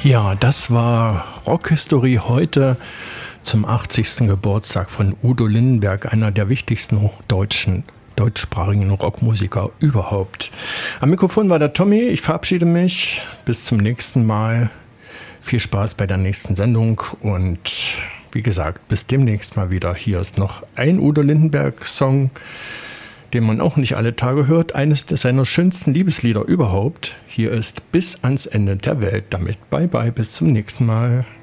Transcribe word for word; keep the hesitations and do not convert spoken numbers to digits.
Ja, das war Rockhistorie heute zum achtzigsten Geburtstag von Udo Lindenberg, einer der wichtigsten deutschen, deutschsprachigen Rockmusiker überhaupt. Am Mikrofon war der Tommy, ich verabschiede mich, bis zum nächsten Mal. Viel Spaß bei der nächsten Sendung und wie gesagt, bis demnächst mal wieder. Hier ist noch ein Udo Lindenberg-Song, den man auch nicht alle Tage hört. Eines seiner schönsten Liebeslieder überhaupt. Hier ist Bis ans Ende der Welt. Damit bye bye, bis zum nächsten Mal.